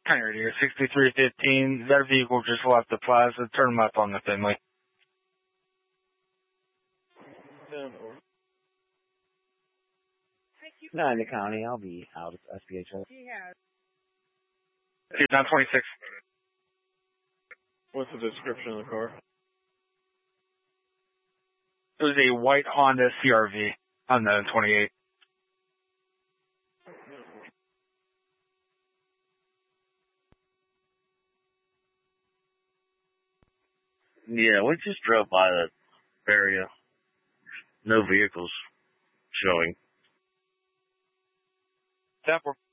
County Radio 6315. Their vehicle just left the plaza. Turn them up on the Finley. 9 the county. I'll be out at SPHS. 926. What's the description of the car? It was a white Honda CRV on the 28. Yeah, we just drove by that area. No vehicles showing. 10-4.